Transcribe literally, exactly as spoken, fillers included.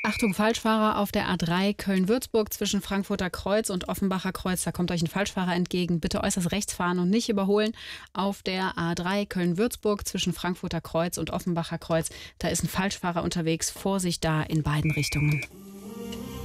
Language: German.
Achtung, Falschfahrer auf der A drei Köln-Würzburg zwischen Frankfurter Kreuz und Offenbacher Kreuz. Da kommt euch ein Falschfahrer entgegen. Bitte äußerst rechts fahren und nicht überholen. Auf der A drei Köln-Würzburg zwischen Frankfurter Kreuz und Offenbacher Kreuz. Da ist ein Falschfahrer unterwegs. Vorsicht da in beiden Richtungen.